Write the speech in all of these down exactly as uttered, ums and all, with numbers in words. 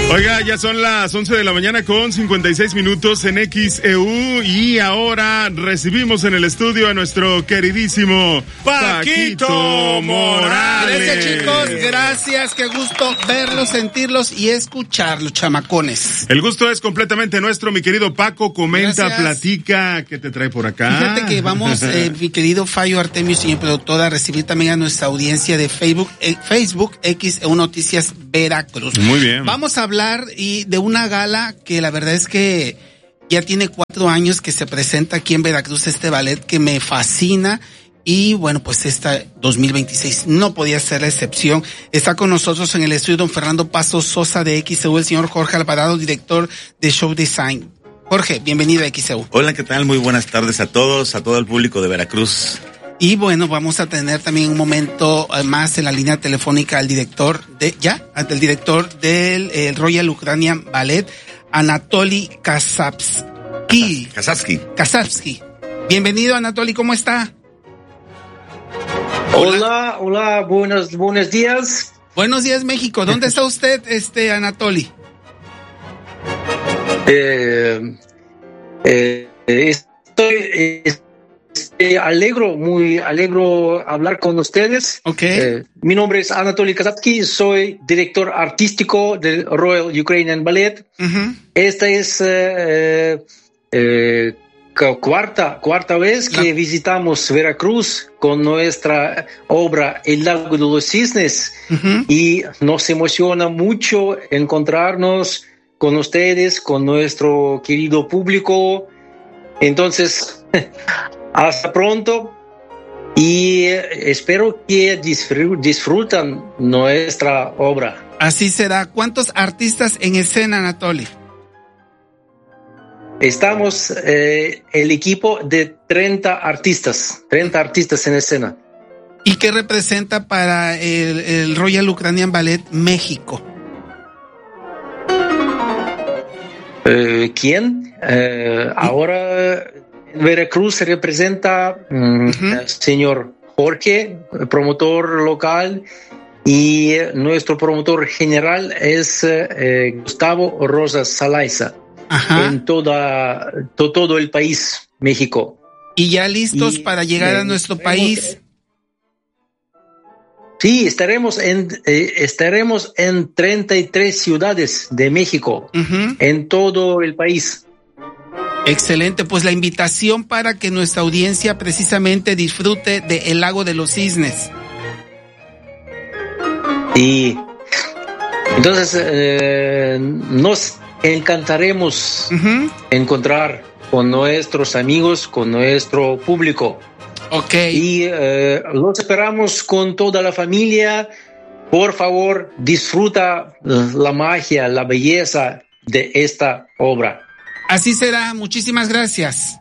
Oiga, ya son las once de la mañana con cincuenta y seis minutos en X E U y ahora recibimos en el estudio a nuestro queridísimo Paquito, Paquito Morales. Gracias, chicos, gracias, qué gusto verlos, sentirlos y escucharlos, chamacones. El gusto es completamente nuestro, mi querido Paco, comenta, Gracias. Platica, ¿qué te trae por acá? Fíjate que vamos, eh, mi querido Fallo Artemio, señor productor, a recibir también a nuestra audiencia de Facebook, eh, Facebook X E U Noticias Veracruz. Muy bien. Vamos a hablar y de una gala que la verdad es que ya tiene cuatro años que se presenta aquí en Veracruz, este ballet que me fascina. Y bueno, pues esta dos mil veintiséis no podía ser la excepción. Está con nosotros en el estudio don Fernando Paso Sosa de X E U, el señor Jorge Alvarado, director de Show Design. Jorge, bienvenido a X E U. Hola, ¿qué tal? Muy buenas tardes a todos, a todo el público de Veracruz. Y bueno, vamos a tener también un momento más en la línea telefónica al director de, ya, al director del eh, Royal Ukrainian Ballet, Anatoly Kasapsky. Kasapsky. Kasapsky. Bienvenido, Anatoly, ¿cómo está? Hola, hola, buenos, buenos días. Buenos días, México. ¿Dónde está usted, este, Anatoly? Eh, eh, estoy, eh, estoy alegro, muy alegro hablar con ustedes. Okay. Eh, mi nombre es Anatoly Kasapsky, soy director artístico del Royal Ukrainian Ballet. Uh-huh. Esta es eh, eh, cuarta, cuarta vez que La... visitamos Veracruz con nuestra obra El Lago de los Cisnes. Uh-huh. Y nos emociona mucho encontrarnos con ustedes, con nuestro querido público. Entonces, hasta pronto y espero que disfr- disfrutan nuestra obra. Así será. ¿Cuántos artistas en escena, Anatoly? Estamos eh, el equipo de treinta artistas, treinta artistas en escena. ¿Y qué representa para el, el Royal Ukrainian Ballet México? Eh, ¿Quién? Eh, ahora en Veracruz se representa um, uh-huh. el señor Jorge, promotor local, y nuestro promotor general es eh, Gustavo Rosas Salaiza. Ajá. En toda, to, todo el país, México. ¿Y ya listos y, para llegar eh, a nuestro país? Sí, estaremos en, eh, estaremos en treinta y tres ciudades de México, uh-huh. en todo el país. Excelente, pues la invitación para que nuestra audiencia precisamente disfrute de El Lago de los Cisnes. Y entonces eh, nos encantaremos uh-huh. encontrar con nuestros amigos, con nuestro público. Okay. Y eh, los esperamos con toda la familia. Por favor, disfruta la magia, la belleza de esta obra. Así será. Muchísimas gracias.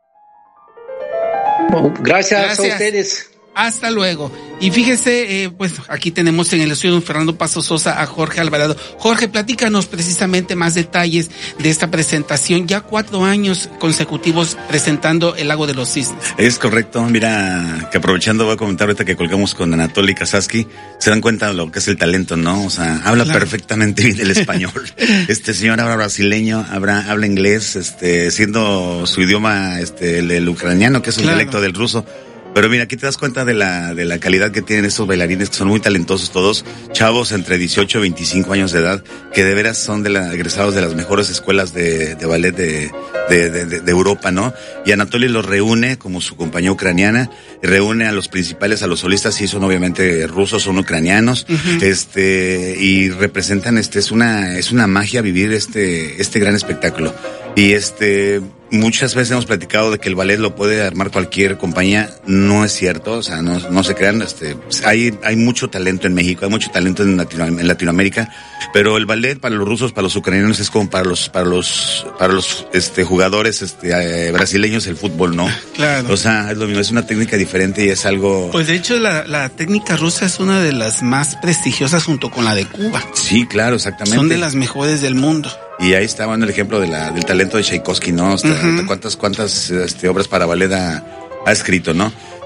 Gracias, gracias. a ustedes. Hasta luego. Y fíjese, eh, pues aquí tenemos en el estudio don Fernando Paso Sosa a Jorge Alvarado. Jorge, platícanos precisamente más detalles de esta presentación. Ya cuatro años consecutivos presentando El Lago de los Cisnes. Es correcto. Mira, que aprovechando voy a comentar ahorita que colgamos con Anatoly Kasapsky, se dan cuenta de lo que es el talento, ¿no? O sea, habla claro. perfectamente bien el español. Este señor habla brasileño, habla, habla inglés, este, siendo su idioma, este, el, el ucraniano, que es un claro. dialecto del ruso. Pero mira, aquí te das cuenta de la de la calidad que tienen estos bailarines, que son muy talentosos todos, chavos entre dieciocho y veinticinco años de edad, que de veras son de la, egresados de las mejores escuelas de, de ballet de, de, de, de Europa, ¿no? Y Anatoly los reúne como su compañía ucraniana, reúne a los principales, a los solistas, sí son obviamente rusos, son ucranianos, uh-huh. este, y representan, este, es una, es una magia vivir este, este gran espectáculo. Y este, muchas veces hemos platicado de que el ballet lo puede armar cualquier compañía. No es cierto, o sea, no, no se crean, este, hay, hay mucho talento en México, hay mucho talento en, Latino, en Latinoamérica, pero el ballet para los rusos, para los ucranianos es como para los, para los, para los, este, jugadores, este, eh, brasileños el fútbol, ¿no? Claro. O sea, es lo mismo, es una técnica diferente y es algo. Pues de hecho la, la técnica rusa es una de las más prestigiosas junto con la de Cuba. Sí, claro, exactamente. Son de las mejores del mundo. Y ahí está bueno el ejemplo de la, del talento de Tchaikovsky, ¿no? Hasta, Uh-huh. cuántas, cuántas este, obras para ballet ha, ha escrito, ¿no?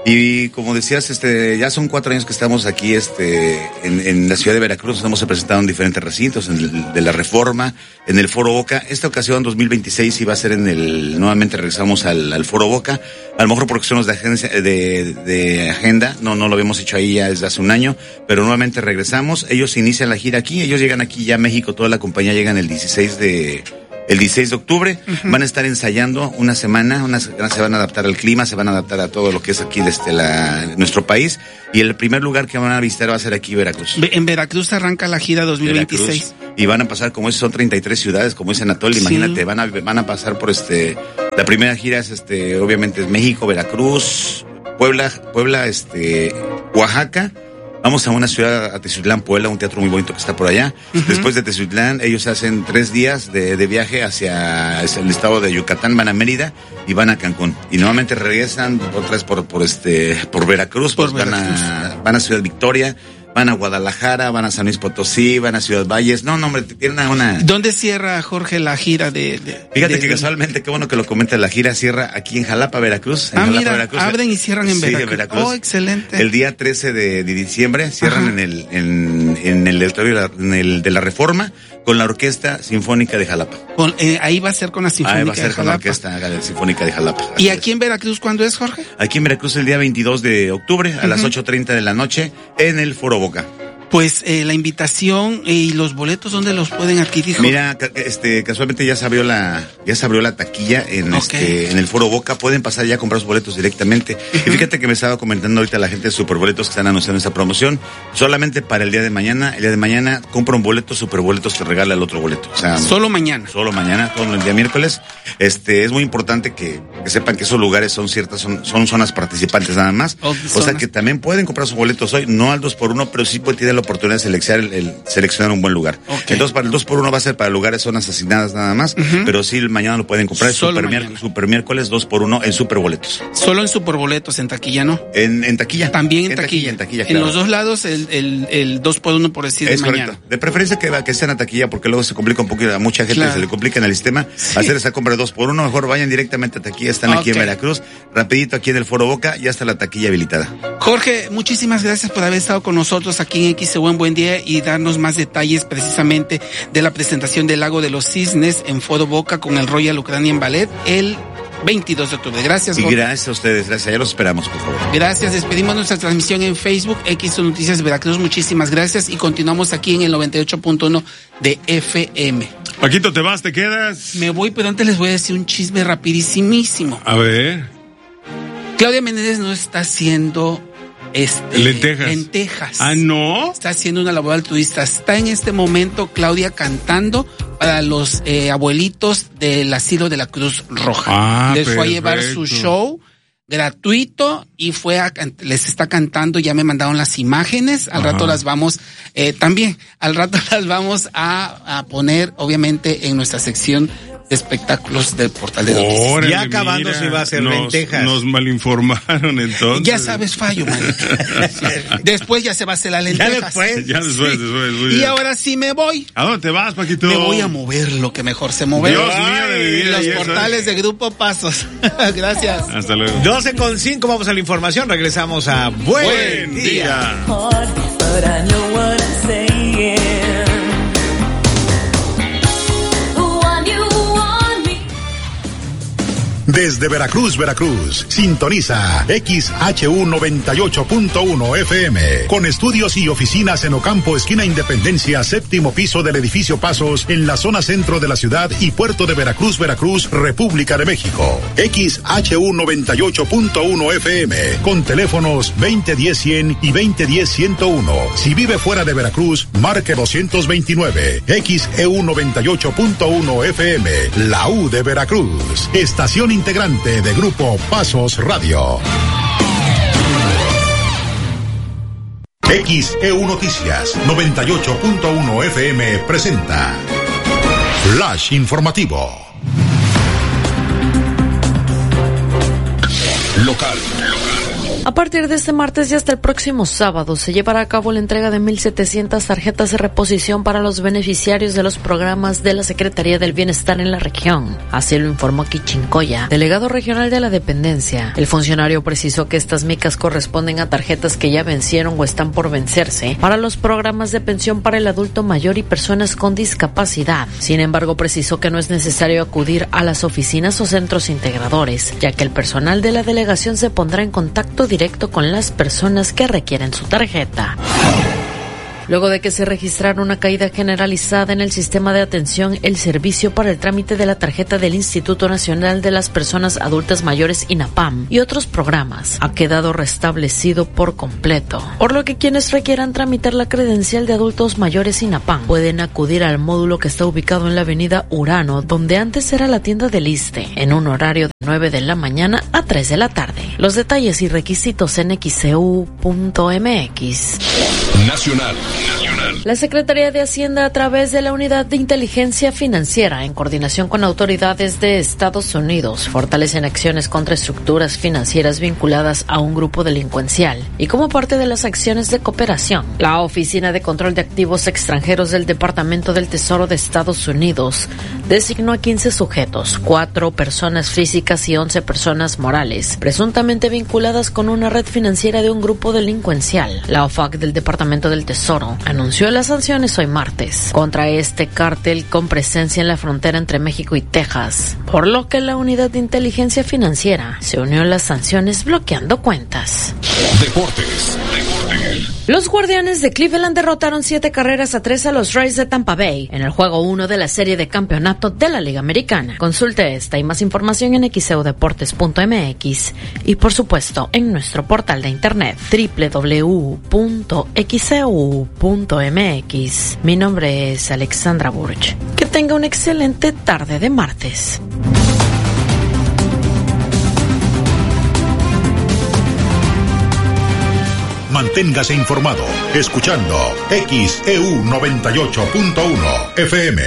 Y como decías, este, ya son cuatro años que estamos aquí, este, en, en la ciudad de Veracruz. Nos hemos presentado en diferentes recintos, en el de la Reforma, en el Foro Boca. Esta ocasión, dos mil veintiséis, iba a ser en el, nuevamente regresamos al, al Foro Boca. A lo mejor por cuestiones de agencia, de, de agenda, no, no lo habíamos hecho ahí ya desde hace un año, pero nuevamente regresamos. Ellos inician la gira aquí, ellos llegan aquí ya a México, toda la compañía llega el dieciséis de, el dieciséis de octubre, uh-huh. Van a estar ensayando una semana, una, se van a adaptar al clima, se van a adaptar a todo lo que es aquí desde la, nuestro país, y el primer lugar que van a visitar va a ser aquí Veracruz. En Veracruz arranca la gira dos mil veintiséis. Veracruz, y van a pasar, como es, son treinta y tres ciudades, como dice Anatol, imagínate, sí. van a van a pasar por este, la primera gira es este, obviamente es México, Veracruz, Puebla, Puebla, este, Oaxaca. Vamos a una ciudad, a Teziutlán, Puebla, un teatro muy bonito que está por allá. Uh-huh. Después de Teziutlán, ellos hacen tres días de, de viaje hacia, hacia el estado de Yucatán, van a Mérida y van a Cancún. Y nuevamente regresan otra vez por, por este, por Veracruz, por pues Veracruz. Van a, van a Ciudad Victoria, van a Guadalajara, van a San Luis Potosí, van a Ciudad Valles. No, no, hombre, tienen una... ¿Dónde cierra, Jorge, la gira de...? de Fíjate de, que de... casualmente, qué bueno que lo comenta, la gira cierra aquí en Jalapa, Veracruz. En ah, Jalapa, mira, Veracruz. abren y cierran en sí, Veracruz. Veracruz. Oh, excelente. El día trece de, de diciembre cierran en el, en, en el auditorio en el de la Reforma con la Orquesta Sinfónica de Jalapa. Con, eh, ahí va a ser con la Sinfónica Ahí va a ser de con Jalapa. la Orquesta Sinfónica de Jalapa. ¿Y aquí es. En Veracruz cuándo es, Jorge? Aquí en Veracruz el día veintidós de octubre a uh-huh. las ocho treinta de la noche en el Foro Boca. Pues eh, la invitación eh, y los boletos, ¿dónde los pueden adquirir? Mira, este, casualmente ya se abrió la, ya se abrió la taquilla en okay. este, en el Foro Boca. Pueden pasar ya a comprar sus boletos directamente. Uh-huh. Y fíjate que me estaba comentando ahorita la gente de Superboletos que están anunciando esta promoción. Solamente para el día de mañana. El día de mañana compra un boleto, Superboletos te regala el otro boleto. O sea, solo mañana. Solo mañana, todo el día miércoles. Este, es muy importante que, que sepan que esos lugares son ciertas, son, son zonas participantes nada más. Oh, o zonas. Sea que también pueden comprar sus boletos hoy, no al dos por uno, pero sí pueden tener la oportunidad de seleccionar, el, el, seleccionar un buen lugar. Okay. Entonces, para el dos por uno va a ser para lugares, zonas asignadas nada más, uh-huh. pero sí, mañana lo pueden comprar. Super, miércoles, super miércoles dos por uno en Superboletos. Solo en Superboletos, en taquilla, ¿no? En, en taquilla. También en, en taquilla. taquilla. En taquilla, claro. En los dos lados, el, el, el dos por uno, por decir, es mañana. Correcto. De preferencia que, que sean a taquilla, porque luego se complica un poquito, a mucha gente claro. se le complica en el sistema. Sí. Hacer esa compra dos por uno, mejor vayan directamente a taquilla, están okay. aquí en Veracruz. Rapidito aquí en el Foro Boca, ya está la taquilla habilitada. Jorge, muchísimas gracias por haber estado con nosotros aquí en X E U en Buen Día y darnos más detalles precisamente de la presentación del Lago de los Cisnes en Foro Boca con el Royal Ukrainian Ballet el veintidós de octubre. Gracias, Jorge. Y gracias a ustedes, gracias. Ya los esperamos, por favor. Gracias. Despedimos nuestra transmisión en Facebook, X E U Noticias Veracruz. Muchísimas gracias y continuamos aquí en el noventa y ocho punto uno de F M. Paquito, ¿te vas? ¿Te quedas? Me voy, pero antes les voy a decir un chisme rapidísimísimo. A ver. Claudia Menéndez no está haciendo este, lentejas. lentejas. Ah, ¿no? Está haciendo una labor altruista. Está en este momento Claudia cantando para los eh, abuelitos del asilo de la Cruz Roja. Ah, les perfecto. Fue a llevar su show gratuito y fue a, les está cantando, ya me mandaron las imágenes, al Ajá. rato las vamos, eh, también, al rato las vamos a, a poner, obviamente, en nuestra sección de espectáculos del Portal de Noticias. Órale, ya acabando mira, se iba a hacer nos, lentejas. Nos malinformaron entonces. Ya sabes, fallo, man. Después ya se va a hacer la lentejas. Ya después. Ya después, sí. después. Muy y bien. ahora sí me voy. ¿A dónde te vas, Paquito? Me voy a mover lo que mejor se mueve. Dios mío de mi vida. Los portales de Grupo Pasos. Gracias. Hasta luego. doce con cinco, vamos a la información. Regresamos a Buen, Buen Día. día. Desde Veracruz, Veracruz, sintoniza X H U noventa y ocho punto uno F M, con estudios y oficinas en Ocampo, esquina Independencia, séptimo piso del edificio Pasos, en la zona centro de la ciudad y puerto de Veracruz, Veracruz, República de México. X H U noventa y ocho punto uno F M, con teléfonos veinte diez cien y veinte diez ciento uno. Si vive fuera de Veracruz, marque doscientos veintinueve. X E U noventa y ocho punto uno F M, la U de Veracruz. Estación integrante de Grupo Pasos Radio. X E U Noticias noventa y ocho punto uno F M presenta Flash Informativo. Local. A partir de este martes y hasta el próximo sábado se llevará a cabo la entrega de mil setecientas tarjetas de reposición para los beneficiarios de los programas de la Secretaría del Bienestar en la región. Así lo informó Quichincoya, delegado regional de la dependencia. El funcionario precisó que estas micas corresponden a tarjetas que ya vencieron o están por vencerse para los programas de pensión para el adulto mayor y personas con discapacidad. Sin embargo, precisó que no es necesario acudir a las oficinas o centros integradores, ya que el personal de la delegación se pondrá en contacto directo con las personas que requieren su tarjeta. Luego de que se registrara una caída generalizada en el sistema de atención, el servicio para el trámite de la tarjeta del Instituto Nacional de las Personas Adultas Mayores INAPAM y otros programas ha quedado restablecido por completo, por lo que quienes requieran tramitar la credencial de adultos mayores INAPAM pueden acudir al módulo que está ubicado en la avenida Urano, donde antes era la tienda del ISSSTE, en un horario de nueve de la mañana a tres de la tarde. Los detalles y requisitos en x c u punto m x. Nacional. La Secretaría de Hacienda, a través de la Unidad de Inteligencia Financiera, en coordinación con autoridades de Estados Unidos, fortalecen acciones contra estructuras financieras vinculadas a un grupo delincuencial. Y como parte de las acciones de cooperación, la Oficina de Control de Activos Extranjeros del Departamento del Tesoro de Estados Unidos designó a quince sujetos, cuatro personas físicas y once personas morales, presuntamente vinculadas con una red financiera de un grupo delincuencial. La O F A C del Departamento del Tesoro anunció las sanciones hoy martes contra este cártel con presencia en la frontera entre México y Texas, por lo que la Unidad de Inteligencia Financiera se unió a las sanciones bloqueando cuentas. Deportes. Los Guardianes de Cleveland derrotaron siete carreras a tres a los Rays de Tampa Bay en el juego uno de la serie de campeonato de la Liga Americana. Consulte esta y más información en x e u deportes punto m x y por supuesto en nuestro portal de internet doble u doble u doble u punto x e u punto m x. Mi nombre es Alexandra Burch. Que tenga una excelente tarde de martes. Manténgase informado escuchando X E U noventa y ocho punto uno F M.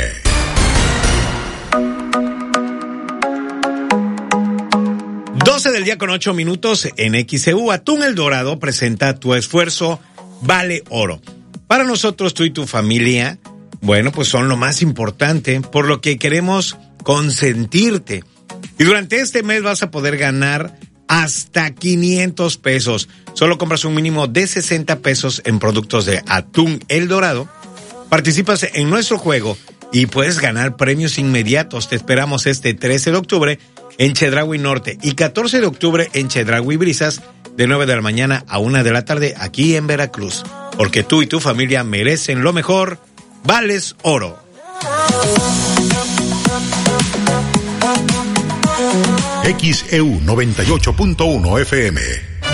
doce del día con ocho minutos en X E U. Atún El Dorado presenta Tu esfuerzo vale oro. Para nosotros, tú y tu familia, bueno, pues son lo más importante, por lo que queremos consentirte. Y durante este mes vas a poder ganar hasta quinientos pesos. Solo compras un mínimo de sesenta pesos en productos de Atún El Dorado. Participas en nuestro juego y puedes ganar premios inmediatos. Te esperamos este trece de octubre en Chedraui Norte y catorce de octubre en Chedraui Brisas, de nueve de la mañana a una de la tarde aquí en Veracruz. Porque tú y tu familia merecen lo mejor. Vales oro. X E U noventa y ocho punto uno F M.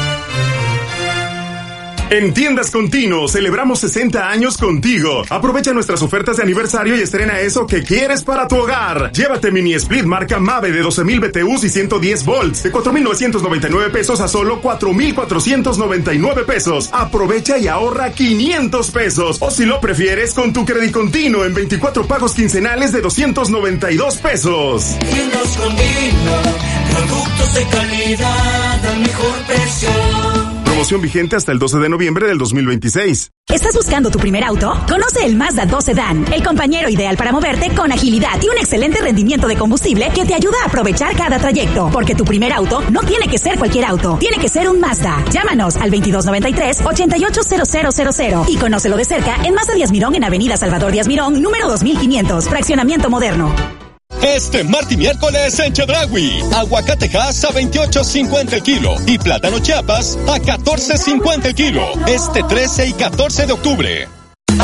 En Tiendas Continuo celebramos sesenta años contigo. Aprovecha nuestras ofertas de aniversario y estrena eso que quieres para tu hogar. Llévate mini split marca Mave de doce mil B T Us y ciento diez volts de cuatro mil novecientos noventa y nueve pesos a solo cuatro mil cuatrocientos noventa y nueve pesos. Aprovecha y ahorra quinientos pesos. O si lo prefieres, con tu crédito continuo en veinticuatro pagos quincenales de doscientos noventa y dos pesos. Tiendas Continuo, productos de calidad al mejor precio. Promoción vigente hasta el doce de noviembre del dos mil veintiséis. ¿Estás buscando tu primer auto? Conoce el Mazda dos Sedan, el compañero ideal para moverte con agilidad y un excelente rendimiento de combustible que te ayuda a aprovechar cada trayecto. Porque tu primer auto no tiene que ser cualquier auto, tiene que ser un Mazda. Llámanos al veintidós noventa y tres, ochenta y ocho cero cero cero cero y conócelo de cerca en Mazda Díaz Mirón en Avenida Salvador Díaz Mirón, número dos mil quinientos, fraccionamiento moderno. Este martes y miércoles en Chedraui, aguacatejas a veintiocho cincuenta el kilo y plátano Chiapas a catorce cincuenta el kilo. Este trece y catorce de octubre.